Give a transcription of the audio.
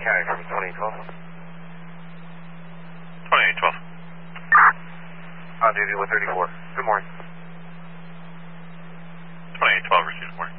County from 2812. 2812. On duty with 34. Good morning. 2812, received. Good morning.